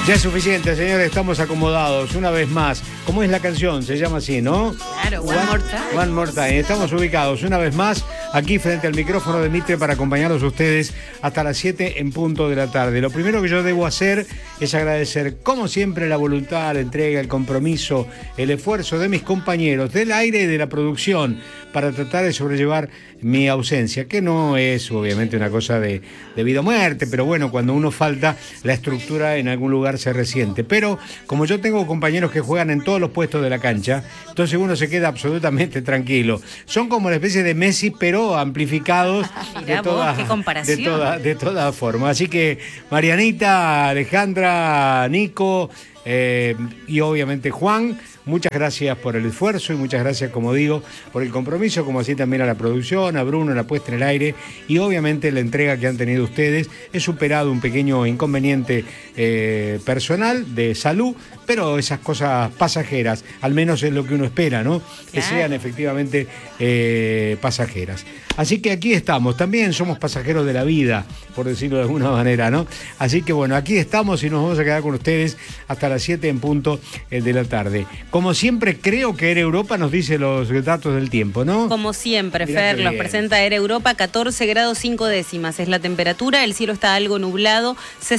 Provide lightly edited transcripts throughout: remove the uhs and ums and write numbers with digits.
Ya es suficiente, señores, estamos acomodados una vez más. ¿Cómo es la canción? Se llama así, ¿no? Claro, One More Time. One More Time. Estamos ubicados una vez más aquí frente al micrófono de Mitre para acompañarlos a ustedes hasta las 7 en punto de la tarde. Lo primero que yo debo hacer es agradecer, como siempre, la voluntad, la entrega, el compromiso, el esfuerzo de mis compañeros del aire y de la producción para tratar de sobrellevar mi ausencia, que no es obviamente una cosa de vida o muerte, pero bueno, cuando uno falta, la estructura en algún lugar se resiente. Pero como yo tengo compañeros que juegan en todos los puestos de la cancha, entonces uno se queda absolutamente tranquilo. Son como una especie de Messi, pero amplificados Mirá vos, qué comparación. de todas formas. Así que Marianita, Alejandra, Nico y obviamente Juan, muchas gracias por el esfuerzo y muchas gracias, como digo, por el compromiso, como así también a la producción, a Bruno, la puesta en el aire y obviamente la entrega que han tenido ustedes. He superado un pequeño inconveniente personal de salud, pero esas cosas pasajeras, al menos es lo que uno espera, ¿no? Que sean efectivamente pasajeras. Así que aquí estamos, también somos pasajeros de la vida, por decirlo de alguna manera, ¿no? Así que bueno, aquí estamos y nos vamos a quedar con ustedes hasta las 7 en punto de la tarde. Como siempre, creo que Air Europa nos dice los datos del tiempo, ¿no? Como siempre, Fer, los presenta Air Europa, 14 grados 5 décimas es la temperatura, el cielo está algo nublado,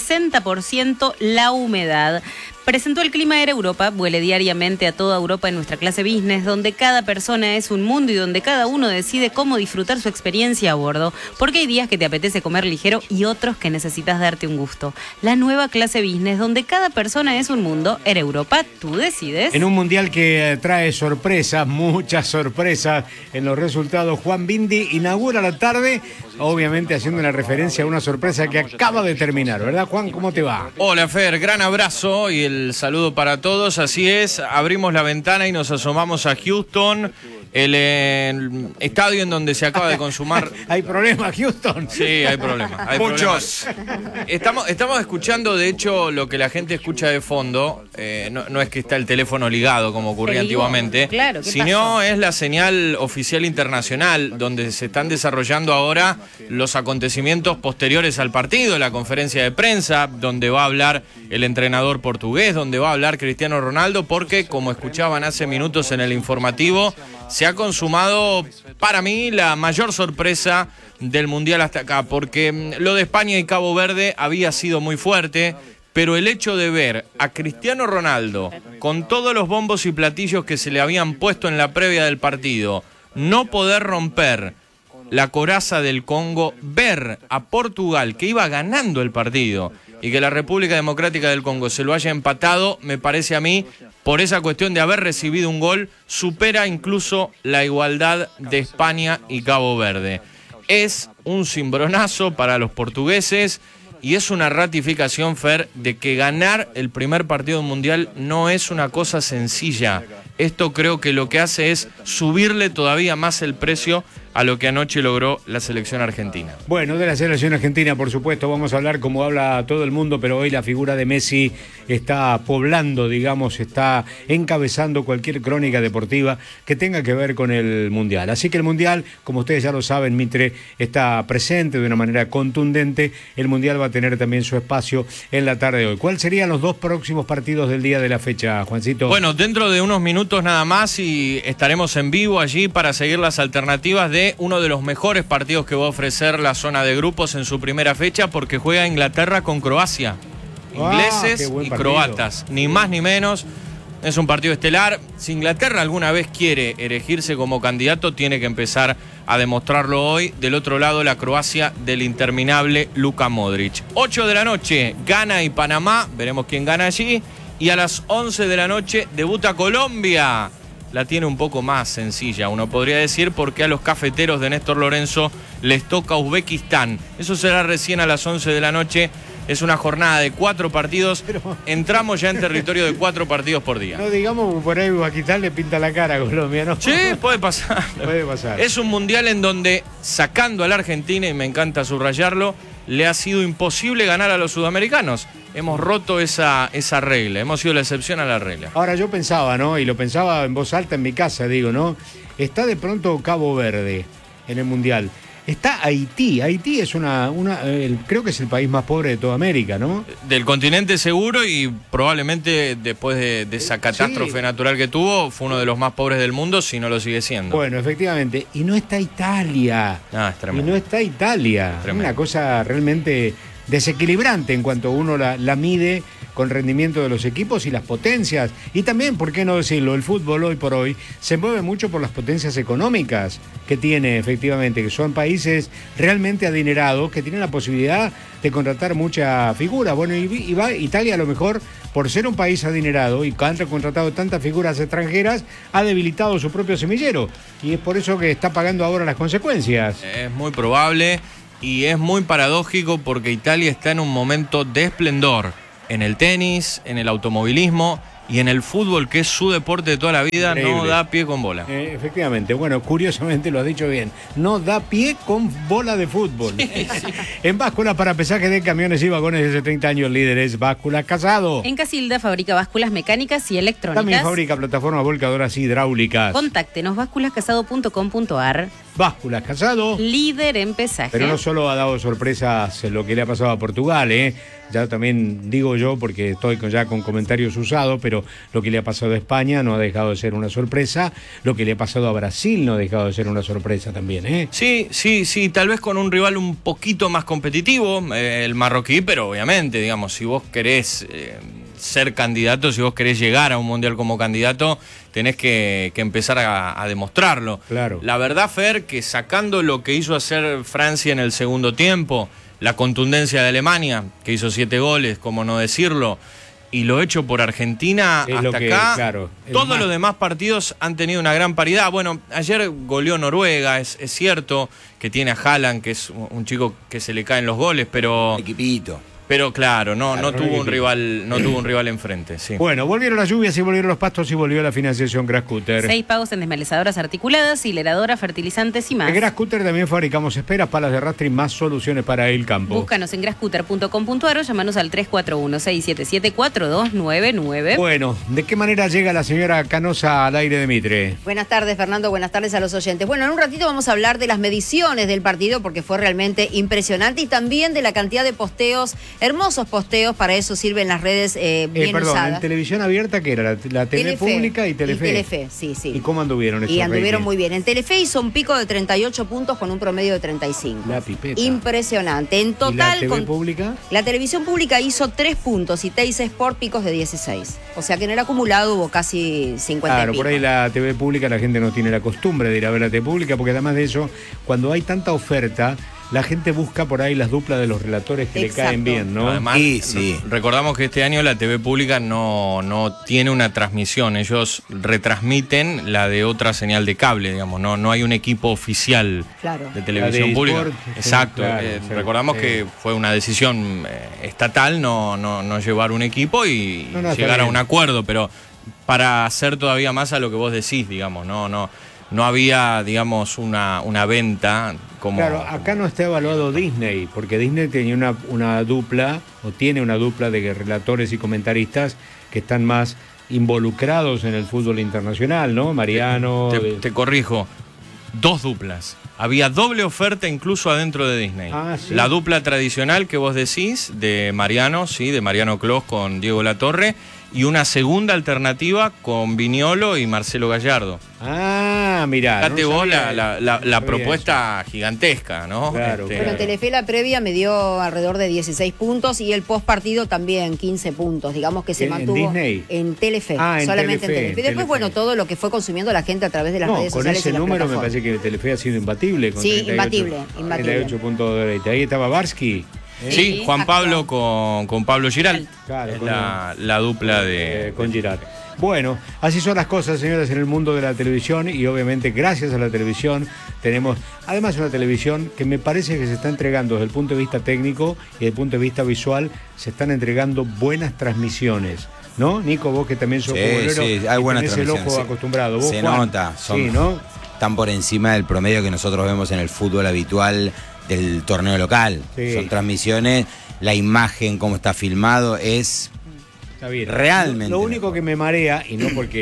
60% la humedad. Presentó el clima Air Europa, vuele diariamente a toda Europa en nuestra clase business, donde cada persona es un mundo y donde cada uno decide cómo disfrutar su experiencia a bordo, porque hay días que te apetece comer ligero y otros que necesitas darte un gusto. La nueva clase business, donde cada persona es un mundo, Air Europa, tú decides. En un mundial que trae sorpresas, muchas sorpresas en los resultados, Juan Bindi inaugura la tarde, obviamente haciendo una referencia a una sorpresa que acaba de terminar, ¿verdad, Juan? ¿Cómo te va? Hola, Fer, gran abrazo y el saludo para todos. Así es, abrimos la ventana y nos asomamos a Houston, el estadio en donde se acaba de consumar. ¿Hay problemas, Houston? Sí, hay problemas. Muchos. Estamos escuchando, de hecho, lo que la gente escucha de fondo. No es que está el teléfono ligado como ocurría antiguamente, claro, sino es la señal oficial internacional donde se están desarrollando ahora los acontecimientos posteriores al partido, la conferencia de prensa, donde va a hablar el entrenador portugués, donde va a hablar Cristiano Ronaldo, porque, como escuchaban hace minutos en el informativo, se ha consumado, para mí, la mayor sorpresa del Mundial hasta acá, porque lo de España y Cabo Verde había sido muy fuerte, pero el hecho de ver a Cristiano Ronaldo, con todos los bombos y platillos que se le habían puesto en la previa del partido, no poder romper la coraza del Congo, ver a Portugal, que iba ganando el partido, y que la República Democrática del Congo se lo haya empatado, me parece a mí, por esa cuestión de haber recibido un gol, supera incluso la igualdad de España y Cabo Verde. Es un cimbronazo para los portugueses y es una ratificación, Fer, de que ganar el primer partido mundial no es una cosa sencilla. Esto creo que lo que hace es subirle todavía más el precio a lo que anoche logró la selección argentina. Bueno, de la selección argentina, por supuesto, vamos a hablar como habla todo el mundo, pero hoy la figura de Messi está poblando, digamos, está encabezando cualquier crónica deportiva que tenga que ver con el Mundial. Así que el Mundial, como ustedes ya lo saben, Mitre está presente de una manera contundente. El Mundial va a tener también su espacio en la tarde de hoy. ¿Cuáles serían los dos próximos partidos del día de la fecha, Juancito? Bueno, dentro de unos minutos nada más y estaremos en vivo allí para seguir las alternativas de uno de los mejores partidos que va a ofrecer la zona de grupos en su primera fecha, porque juega Inglaterra con Croacia. Ingleses y croatas, ni más ni menos. Es un partido estelar. Si Inglaterra alguna vez quiere erigirse como candidato, tiene que empezar a demostrarlo hoy. Del otro lado, la Croacia del interminable Luka Modric. 8 de la noche, Ghana y Panamá. Veremos quién gana allí. Y a las 11 de la noche debuta Colombia. La tiene un poco más sencilla, uno podría decir, porque a los cafeteros de Néstor Lorenzo les toca Uzbekistán. Eso será recién a las 11 de la noche. Es una jornada de 4 partidos. Entramos ya en territorio de 4 partidos por día. No digamos que por ahí Uzbekistán le pinta la cara a Colombia, ¿no? Sí, puede pasar. Puede pasar. Es un mundial en donde, sacando a la Argentina, y me encanta subrayarlo, le ha sido imposible ganar a los sudamericanos. Hemos roto esa regla, hemos sido la excepción a la regla. Ahora yo pensaba, ¿no? Y lo pensaba en voz alta en mi casa, digo, ¿no? Está de pronto Cabo Verde en el Mundial. está Haití. Haití es creo que es el país más pobre de toda América, ¿no? Del continente seguro, y probablemente después de esa catástrofe natural que tuvo, fue uno de los más pobres del mundo, si no lo sigue siendo. Bueno, efectivamente. Y no está Italia. Es tremendo. Y no está Italia. Tremendo. Una cosa realmente desequilibrante en cuanto uno la mide con el rendimiento de los equipos y las potencias. Y también, ¿por qué no decirlo? El fútbol hoy por hoy se mueve mucho por las potencias económicas que tiene, efectivamente, que son países realmente adinerados, que tienen la posibilidad de contratar mucha figura. Bueno, y va Italia a lo mejor, por ser un país adinerado y han contratado tantas figuras extranjeras, ha debilitado su propio semillero. Y es por eso que está pagando ahora las consecuencias. Es muy probable y es muy paradójico porque Italia está en un momento de esplendor. En el tenis, en el automovilismo y en el fútbol, que es su deporte de toda la vida. Increíble. No da pie con bola. Efectivamente, bueno, curiosamente lo has dicho bien, no da pie con bola de fútbol. Sí. En báscula para pesaje de camiones y vagones de 30 años, líderes Básculas Casado. En Casilda fabrica básculas mecánicas y electrónicas. También fabrica plataformas volcadoras hidráulicas. Contáctenos, básculascasado.com.ar. Básculas Casado, líder en pesaje. Pero no solo ha dado sorpresas lo que le ha pasado a Portugal, ya también digo yo, porque estoy ya con comentarios usados, pero lo que le ha pasado a España no ha dejado de ser una sorpresa, lo que le ha pasado a Brasil no ha dejado de ser una sorpresa también, Sí, tal vez con un rival un poquito más competitivo, el marroquí, pero obviamente, digamos, si vos querés ser candidato, si vos querés llegar a un mundial como candidato, tenés que empezar a demostrarlo. Claro. La verdad, Fer, que sacando lo que hizo hacer Francia en el segundo tiempo, la contundencia de Alemania, que hizo 7 goles, como no decirlo, y lo hecho por Argentina es hasta acá, claro, todos los demás partidos han tenido una gran paridad. Bueno, ayer goleó Noruega, es cierto que tiene a Haaland, que es un chico que se le caen los goles, pero... Equipito. Pero claro, no tuvo un rival enfrente, sí. Bueno, volvieron las lluvias y volvieron los pastos y volvió la financiación Grascutter. 6 pagos en desmelezadoras articuladas, hileradoras, fertilizantes y más. En Grascutter también fabricamos esperas, palas de arrastre y más soluciones para el campo. Búscanos en grascutter.com.ar o llamanos al 341-677-4299. Bueno, ¿de qué manera llega la señora Canosa al aire de Mitre? Buenas tardes, Fernando. Buenas tardes a los oyentes. Bueno, en un ratito vamos a hablar de las mediciones del partido porque fue realmente impresionante y también de la cantidad de posteos. Hermosos posteos, para eso sirven las redes bien usadas. ¿En televisión abierta qué era? ¿La TV pública y Telefe? Y Telefe, sí. ¿Y cómo anduvieron esos Y anduvieron ratings? muy bien. En Telefe hizo un pico de 38 puntos con un promedio de 35. La pipeta. Impresionante. En total, ¿Y la TV pública? La televisión pública hizo 3 puntos y Teis Sport picos de 16. O sea que en el acumulado hubo casi 50 Claro, picos. por ahí la TV pública la gente no tiene la costumbre de ir a ver la TV pública, porque además de eso, cuando hay tanta oferta, la gente busca por ahí las duplas de los relatores que Exacto. le caen bien, ¿no? Además, sí. Recordamos que este año la TV pública no tiene una transmisión, ellos retransmiten la de otra señal de cable, digamos, no hay un equipo oficial Claro. de televisión La de pública. eSport, Exacto, claro, sí, recordamos que fue una decisión estatal no llevar un equipo y No, está llegar a bien. un acuerdo, pero para hacer todavía más a lo que vos decís, digamos, no había, digamos, una venta como... Claro, acá no está evaluado Disney, porque Disney tenía una dupla, o tiene una dupla de relatores y comentaristas que están más involucrados en el fútbol internacional, ¿no? Mariano... Te corrijo, 2 duplas. Había doble oferta incluso adentro de Disney. Ah, ¿sí? La dupla tradicional que vos decís, de Mariano, sí, de Mariano Clos con Diego Latorre, y una segunda alternativa con Viñolo y Marcelo Gallardo. Ah, mirá. Fíjate no vos sabía la eso. propuesta gigantesca, ¿no? Claro, Bueno, en Telefe la previa me dio alrededor de 16 puntos y el post partido también 15 puntos. Digamos que se ¿En mantuvo Disney? en Telefe, Ah, en solamente Telefe, en Telefe. Y después, Telefe. bueno, todo lo que fue consumiendo la gente a través de las redes Con sociales. ese y las número me plataformas. parece que Telefe ha sido imbatible. Con Sí, 38, imbatible. 38 puntos de derecha. Ahí estaba Barsky. Sí, Juan Exacto. Pablo con Pablo Giral. Claro, es con la dupla de... con Girard. Bueno, así son las cosas, señores, en el mundo de la televisión y obviamente gracias a la televisión tenemos además una televisión que me parece que se está entregando desde el punto de vista técnico y desde el punto de vista visual, se están entregando buenas transmisiones. ¿No? Nico, vos que también sos futbolero Sí, hay y buenas tenés el transmisiones. ojo Sí. acostumbrado. ¿Vos, Se Juan? nota, Sí, ¿no? están por encima del promedio que nosotros vemos en el fútbol habitual del torneo local. Sí. Son transmisiones, la imagen, cómo está filmado, es Está bien. realmente Lo único mejor. que me marea, y no porque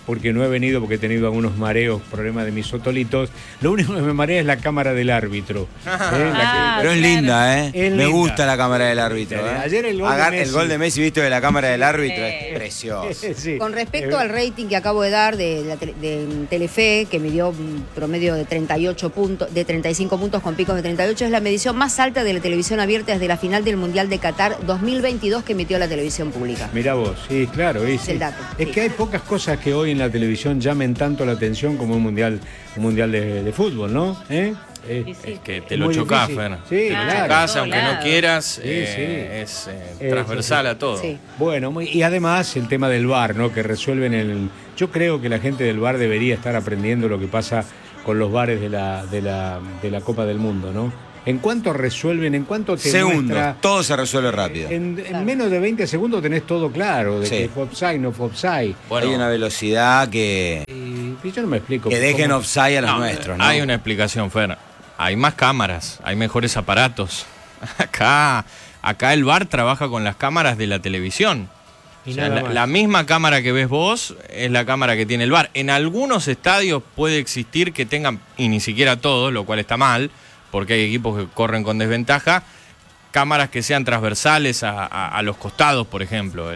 porque no he venido porque he tenido algunos mareos, problemas de mis otolitos. Lo único que me marea es la cámara del árbitro. Pero es linda, ¿eh? Es Me linda. gusta la cámara del árbitro. Ayer el gol de Messi. Visto de la cámara del árbitro es precioso. Sí. Con respecto al rating que acabo de dar de Telefe, que midió un promedio de 38 puntos, de 35 puntos con picos de 38, es la medición más alta de la televisión abierta desde la final del Mundial de Qatar 2022 que emitió la televisión pública. Mirá vos, sí, claro. Sí. El dato, es sí. que hay pocas cosas que hoy en la televisión llamen tanto la atención como un mundial de fútbol, ¿no? Es que te es lo muy chocás, difícil. Fer. Sí, Te lo claro. chocás, aunque no Lados. quieras, Sí. es transversal a todo. Sí. Bueno, y además el tema del VAR, ¿no? Que resuelven Yo creo que la gente del VAR debería estar aprendiendo lo que pasa con los VARes de la Copa del Mundo, ¿no? En cuanto resuelven, en cuanto te Segundos, muestra... todo se resuelve rápido. En menos de 20 segundos tenés todo claro, de Sí. que fue offside, no fue offside. Bueno, Hay una velocidad que Y yo no me explico. dejen cómo- offside a los no, nuestros, ¿no? hay una explicación, Fer. Hay más cámaras, hay mejores aparatos. Acá el VAR trabaja con las cámaras de la televisión. Y O sea, nada más. la misma cámara que ves vos es la cámara que tiene el VAR. En algunos estadios puede existir que tengan, y ni siquiera todos, lo cual está mal, porque hay equipos que corren con desventaja, cámaras que sean transversales a los costados, por ejemplo.